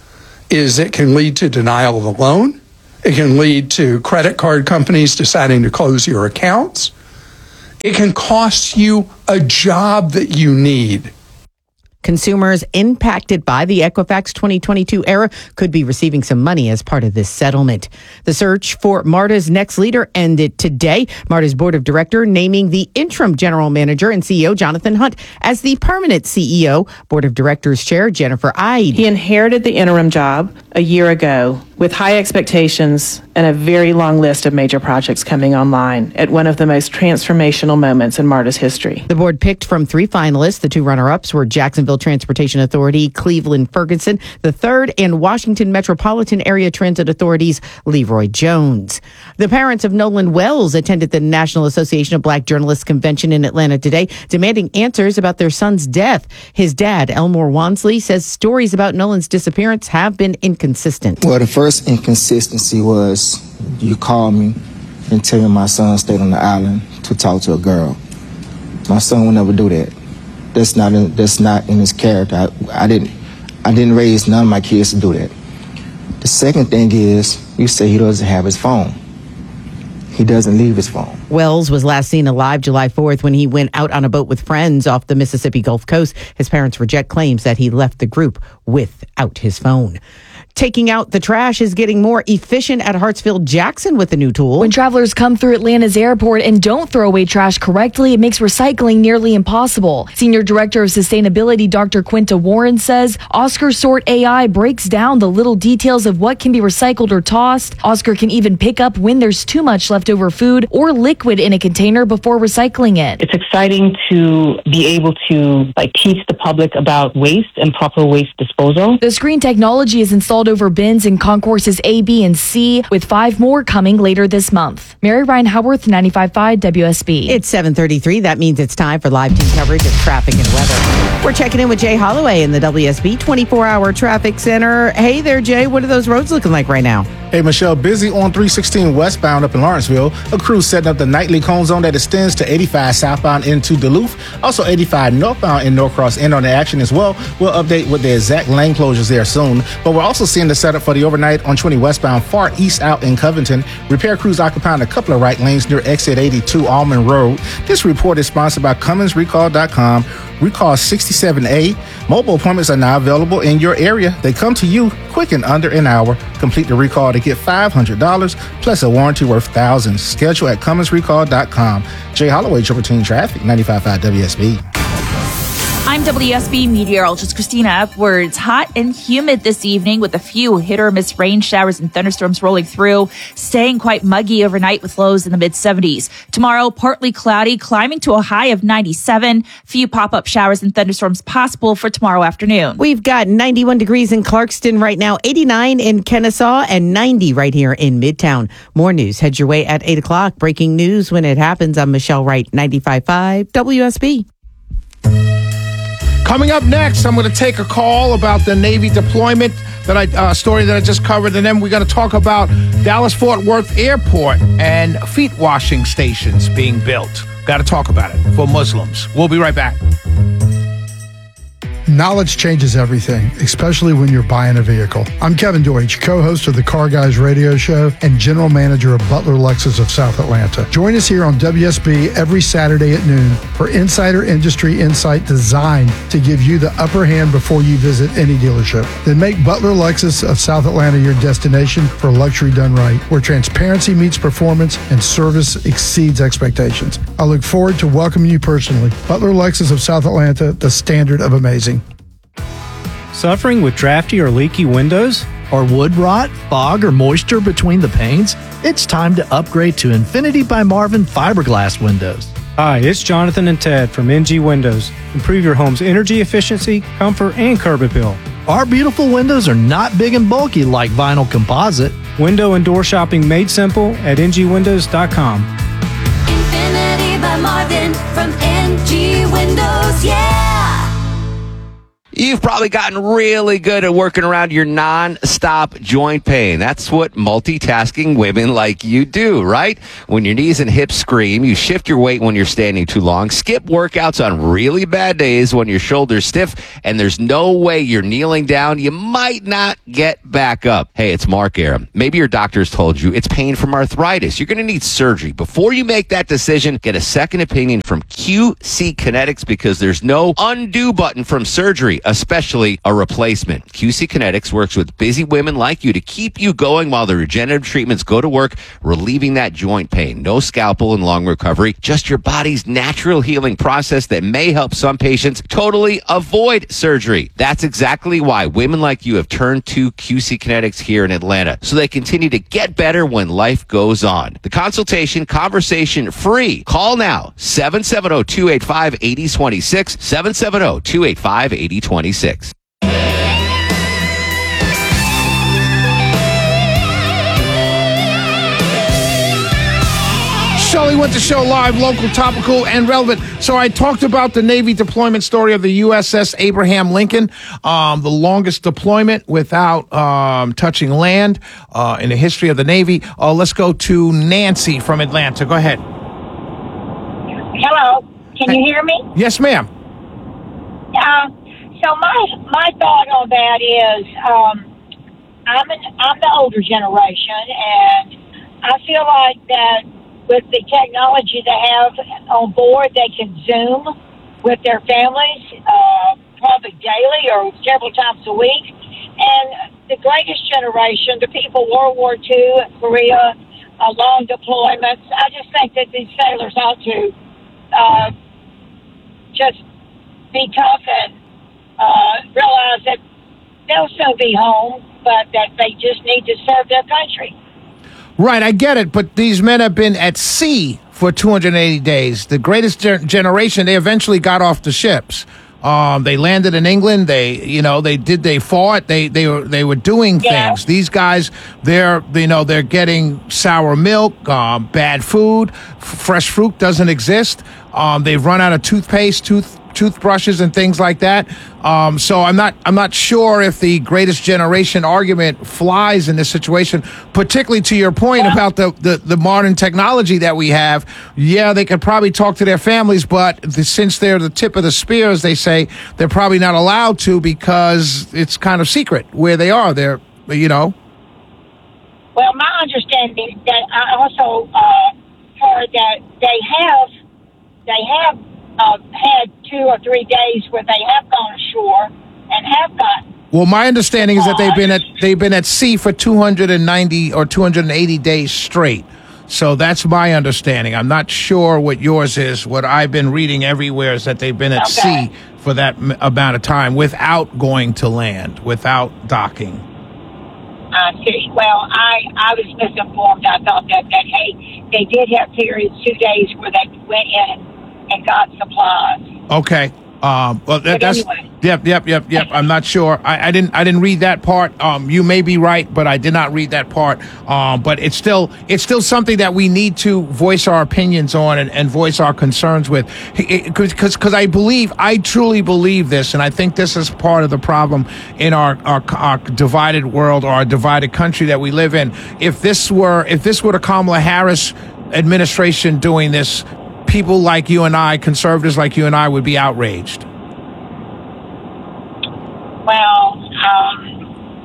is it can lead to denial of a loan. It can lead to credit card companies deciding to close your accounts. It can cost you a job that you need. Consumers impacted by the Equifax twenty twenty-two error could be receiving some money as part of this settlement. The search for MARTA's next leader ended today. MARTA's board of director naming the interim general manager and C E O, Jonathan Hunt, as the permanent C E O. Board of directors chair, Jennifer Ide. He inherited the interim job a year ago with high expectations and a very long list of major projects coming online at one of the most transformational moments in MARTA's history. The board picked from three finalists. The two runner-ups were Jacksonville Transportation Authority, Cleveland Ferguson, the third, and Washington Metropolitan Area Transit Authority's Leroy Jones. The parents of Nolan Wells attended the National Association of Black Journalists Convention in Atlanta today, demanding answers about their son's death. His dad, Elmore Wansley, says stories about Nolan's disappearance have been inconsistent. Well, the first inconsistency was you called me and tell me my son stayed on the island to talk to a girl. My son would never do that. That's not in, that's not in his character. I, I didn't I didn't raise none of my kids to do that. The second thing is you say he doesn't have his phone. He doesn't leave his phone. Wells was last seen alive July fourth when he went out on a boat with friends off the Mississippi Gulf Coast. His parents reject claims that he left the group without his phone. Taking out the trash is getting more efficient at Hartsfield-Jackson with the new tool. When travelers come through Atlanta's airport and don't throw away trash correctly, it makes recycling nearly impossible. Senior Director of Sustainability Doctor Quinta Warren says Oscar Sort A I breaks down the little details of what can be recycled or tossed. Oscar can even pick up when there's too much leftover food or liquid in a container before recycling it. It's exciting to be able to like teach the public about waste and proper waste disposal. The screen technology is installed over bins in concourses A, B, and C, with five more coming later this month. Mary Ryan Howarth, ninety-five point five W S B. It's seven thirty-three. That means it's time for live team coverage of traffic and weather. We're checking in with Jay Holloway in the W S B twenty-four hour traffic center. Hey there, Jay. What are those roads looking like right now? Hey, Michelle, busy on three sixteen westbound up in Lawrenceville. A crew setting up the nightly cone zone that extends to eighty-five southbound into Duluth. Also eighty-five northbound in Norcross and on the action as well. We'll update with the exact lane closures there soon. But we're also seeing the setup for the overnight on twenty westbound far east out in Covington. Repair crews occupying a couple of right lanes near exit eighty-two Almond Road. This report is sponsored by Cummins Recall dot com. Recall sixty-seven A. Mobile appointments are now available in your area. They come to you quick in under an hour. Complete the recall to get five hundred dollars plus a warranty worth thousands. Schedule at Cummins Recall dot com. Jay Holloway, Triple Team Traffic, ninety-five point five W S B. I'm W S B meteorologist Christina Upwards. Hot and humid this evening with a few hit or miss rain showers and thunderstorms rolling through, staying quite muggy overnight with lows in the mid seventies. Tomorrow, partly cloudy, climbing to a high of ninety-seven. Few pop-up showers and thunderstorms possible for tomorrow afternoon. We've got ninety-one degrees in Clarkston right now, eighty-nine in Kennesaw, and ninety right here in Midtown. More news heads your way at eight o'clock. Breaking news when it happens. I'm Michelle Wright, ninety-five point five W S B. Coming up next, I'm going to take a call about the Navy deployment that I uh, story that I just covered, and then we're going to talk about Dallas-Fort Worth Airport and feet washing stations being built. Got to talk about it for Muslims. We'll be right back. Knowledge changes everything, especially when you're buying a vehicle. I'm Kevin Deutsch, co-host of the Car Guys radio show and general manager of Butler Lexus of South Atlanta. Join us here on W S B every Saturday at noon for insider industry insight designed to give you the upper hand before you visit any dealership. Then make Butler Lexus of South Atlanta your destination for luxury done right, where transparency meets performance and service exceeds expectations. I look forward to welcoming you personally. Butler Lexus of South Atlanta, the standard of amazing. Suffering with drafty or leaky windows? Or wood rot, fog, or moisture between the panes? It's time to upgrade to Infinity by Marvin fiberglass windows. Hi, it's Jonathan and Ted from N G Windows. Improve your home's energy efficiency, comfort, and curb appeal. Our beautiful windows are not big and bulky like vinyl composite. Window and door shopping made simple at N G windows dot com. Infinity by Marvin from N G Windows, yeah! You've probably gotten really good at working around your non-stop joint pain. That's what multitasking women like you do, right? When your knees and hips scream, you shift your weight when you're standing too long, skip workouts on really bad days when your shoulder's stiff, and there's no way you're kneeling down. You might not get back up. Hey, it's Mark Arum. Maybe your doctor's told you it's pain from arthritis. You're going to need surgery. Before you make that decision, get a second opinion from Q C Kinetics, because there's no undo button from surgery, especially a replacement. Q C Kinetics works with busy women like you to keep you going while the regenerative treatments go to work, relieving that joint pain. No scalpel and long recovery, just your body's natural healing process that may help some patients totally avoid surgery. That's exactly why women like you have turned to Q C Kinetics here in Atlanta, so they continue to get better when life goes on. The consultation, conversation free. Call now, seven seven zero, two eight five, eight zero two six, seven seven zero, two eight five, eight zero two six. Shelley went to show live, local, topical, and relevant. So I talked about the Navy deployment story of the U S S Abraham Lincoln, um, the longest deployment without um, touching land uh, in the history of the Navy. Uh, let's go to Nancy from Atlanta. Go ahead. Hello. Can you hear me? Yes, ma'am. Uh, so my my thought on that is, um, I'm an, I'm the older generation, and I feel like that with the technology they have on board, they can Zoom with their families, uh, probably daily or several times a week. And the greatest generation, the people World War Two, Korea, uh, long deployments, I just think that these sailors ought to uh, just be tough and uh, realize that they'll soon be home, but that they just need to serve their country. Right, I get it, but these men have been at sea for two hundred eighty days. The greatest ger- generation, they eventually got off the ships. Um, they landed in England. They, you know, they did. They fought. They, they were, they were doing Yeah. things. These guys, they're, you know, they're getting sour milk, um, bad food, f- fresh fruit doesn't exist. Um, they've run out of toothpaste, tooth toothbrushes, and things like that. Um, so I'm not, I'm not sure if the greatest generation argument flies in this situation. Particularly to your point about the, the, the modern technology that we have. Yeah, they could probably talk to their families, but the, since they're the tip of the spear, as they say, they're probably not allowed to because it's kind of secret where they are. They're, you know. Well, my understanding is that I also uh, heard that they have they have uh, had two or three days where they have gone ashore and have gotten. Well, my understanding is that they've been at they've been at sea for two hundred ninety or two hundred eighty days straight. So that's my understanding. I'm not sure what yours is. What I've been reading everywhere is that they've been at Okay. sea for that m- amount of time without going to land, without docking. I see. Well, I, I was misinformed. I thought that, that, hey, they did have periods, two days, where they went in and got supplies. Okay. Um, well, that, But that's anyway. yep, yep, yep, yep. I'm not sure. I, I didn't, I didn't read that part. Um, you may be right, but I did not read that part. Um, but it's still, it's still something that we need to voice our opinions on and, and voice our concerns with, because, because I believe, I truly believe this, and I think this is part of the problem in our, our, our divided world or our divided country that we live in. If this were, if this were the Kamala Harris administration doing this, people like you and I, conservatives like you and I, would be outraged. Well, um,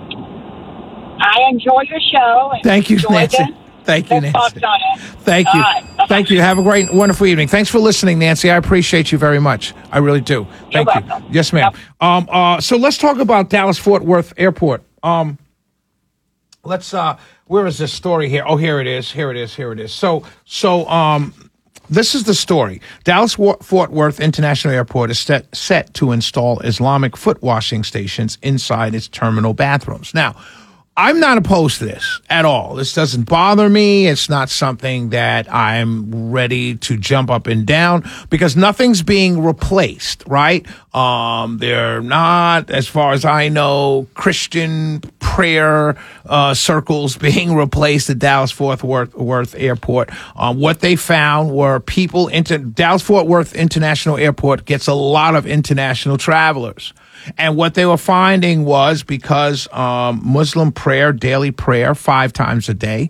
I enjoy your show. And Thank you, enjoy Nancy. the- Thank you, the Nancy. thoughts on it. Thank you. All right. Bye-bye. Thank you. Have a great, wonderful evening. Thanks for listening, Nancy. I appreciate you very much. I really do. Thank you. Yes, ma'am. Um, uh, so let's talk about Dallas Fort Worth Airport. Um, let's, uh, where is this story here? Oh, here it is. Here it is. Here it is. So, so, um, this is the story. Dallas Wa- Fort Worth International Airport is set, set to install Islamic foot washing stations inside its terminal bathrooms. Now, I'm not opposed to this at all. This doesn't bother me. It's not something that I'm ready to jump up and down because nothing's being replaced, right? Um, they're not, as far as I know, Christian prayer uh, circles being replaced at Dallas-Fort Worth, Worth Airport. Um, what they found were people into Dallas-Fort Worth International Airport gets a lot of international travelers. And what they were finding was because um, Muslim prayer, daily prayer, five times a day,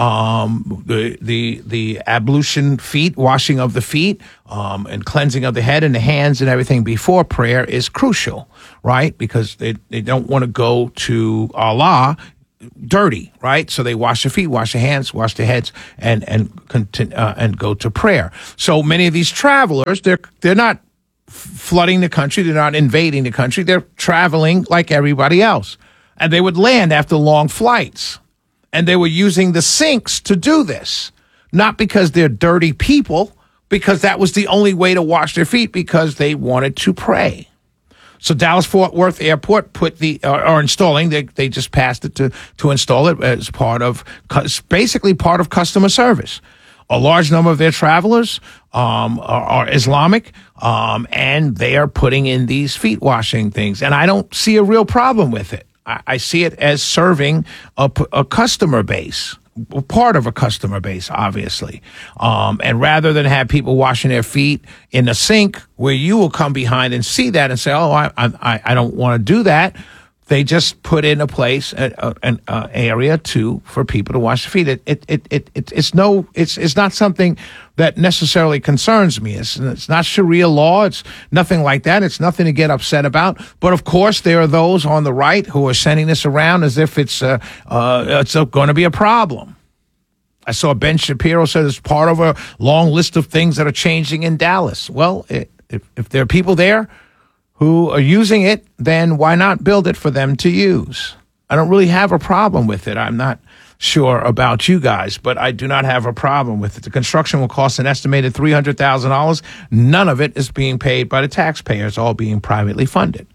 um, the the the ablution feet, washing of the feet, um, and cleansing of the head and the hands and everything before prayer is crucial, right? Because they, they don't want to go to Allah dirty, right? So they wash their feet, wash their hands, wash their heads, and and continue, uh, and go to prayer. So many of these travelers, they're they're not flooding the country. They're not invading the country. They're traveling like everybody else. And they would land after long flights. And they were using the sinks to do this. Not because they're dirty people, because that was the only way to wash their feet because they wanted to pray. So Dallas-Fort Worth Airport put the, or, or installing, they, they just passed it to, to install it as part of, basically part of customer service. A large number of their travelers um, are, are Islamic, um, and they are putting in these feet washing things. And I don't see a real problem with it. I, I see it as serving a, a customer base, part of a customer base, obviously. Um, and rather than have people washing their feet in the sink where you will come behind and see that and say, oh, I, I, I don't want to do that. They just put in a place, a, an uh, area to for people to wash their feet. It, it, it, it, it, it's no, it's, it's not something that necessarily concerns me. It's, it's not Sharia law. It's nothing like that. It's nothing to get upset about. But of course, there are those on the right who are sending this around as if it's, uh, uh, it's going to be a problem. I saw Ben Shapiro said it's part of a long list of things that are changing in Dallas. Well, it, if, if there are people there who are using it, then why not build it for them to use? I don't really have a problem with it. I'm not sure about you guys, but I do not have a problem with it. The construction will cost an estimated three hundred thousand dollars. None of it is being paid by the taxpayers, all being privately funded.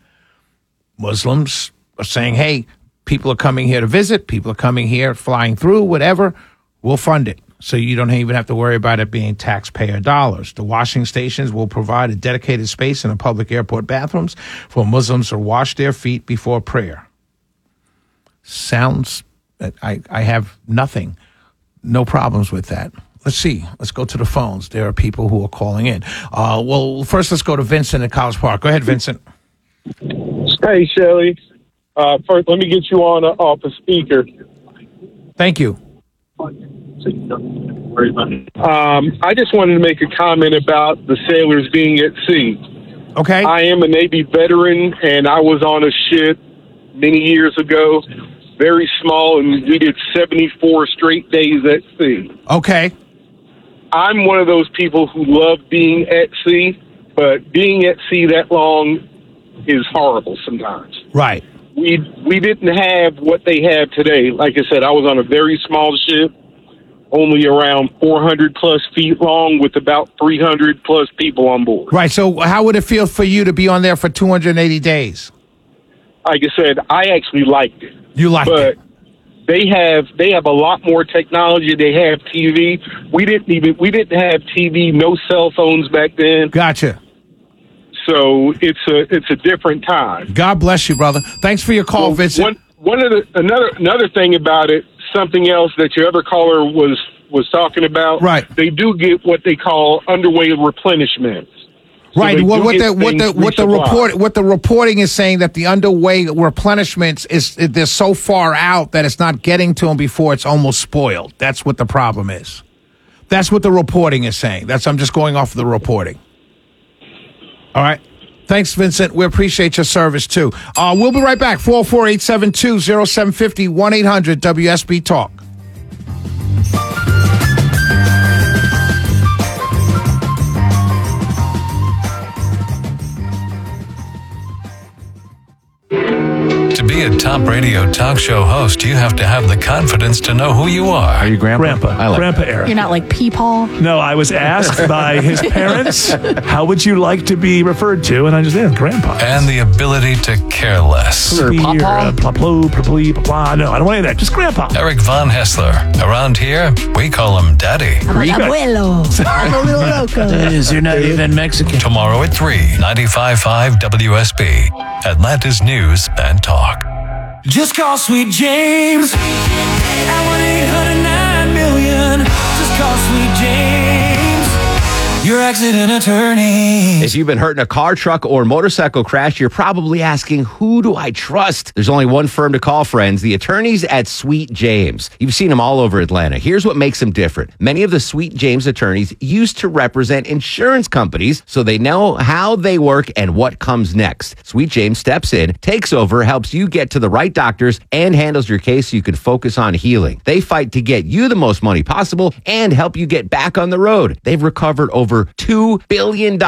Muslims are saying, hey, people are coming here to visit, people are coming here, flying through, whatever, we'll fund it. So you don't even have to worry about it being taxpayer dollars. The washing stations will provide a dedicated space in the public airport bathrooms for Muslims to wash their feet before prayer. Sounds, I, I have nothing, no problems with that. Let's see. Let's go to the phones. There are people who are calling in. Uh, well, first let's go to Vincent at College Park. Go ahead, Vincent. Hey, Shelly. Uh, first, let me get you on uh, off a speaker. Thank you. Um, I just wanted to make a comment about the sailors being at sea. Okay. I am a Navy veteran, and I was on a ship many years ago, very small, and we did seventy-four straight days at sea. Okay. I'm one of those people who love being at sea, but being at sea that long is horrible sometimes. Right. We we didn't have what they have today. Like I said, I was on a very small ship, only around four hundred plus feet long with about three hundred plus people on board. Right. So how would it feel for you to be on there for two hundred eighty days? Like I said, I actually liked it. You liked but it. They have they have a lot more technology. They have T V. We didn't even we didn't have T V, no cell phones back then. Gotcha. So it's a it's a different time. God bless you, brother. Thanks for your call, well, Vincent. One one of the another another thing about it, something else that your other caller was was talking about. Right. They do get what they call underway replenishments. So right. What, what the what the what the resupplied. report what the reporting is saying that the underway replenishments is they're so far out that it's not getting to them before it's almost spoiled. That's what the problem is. That's what the reporting is saying. That's I'm just going off of the reporting. All right. Thanks, Vincent. We appreciate your service, too. Uh, we'll be right back. four oh four, eight seven two, oh seven five oh, one eight hundred W S B Talk. To be a a top radio talk show host, you have to have the confidence to know who you are. Are you Grandpa? Grandpa. I like Grandpa that. Eric. You're not like Peepaw? No, I was asked by his parents, how would you like to be referred to? And I just said, Grandpa. And the ability to care less. Poopy or uh, pla plo, pla plee, pla pla. No, I don't want any of that. Just Grandpa. Eric Von Hessler. Around here, we call him Daddy. Abuelo. I'm a little loco. Is you're not even Mexican. Tomorrow at three, ninety-five point five W S B. Atlanta's News and Talk. Just call Sweet James at one eight hundred nine million. Just call Sweet James, your accident attorney. If you've been hurt in a car, truck, or motorcycle crash, you're probably asking, who do I trust? There's only one firm to call, friends, the attorneys at Sweet James. You've seen them all over Atlanta. Here's what makes them different. Many of the Sweet James attorneys used to represent insurance companies, so they know how they work and what comes next. Sweet James steps in, takes over, helps you get to the right doctors, and handles your case so you can focus on healing. They fight to get you the most money possible and help you get back on the road. They've recovered over two billion dollars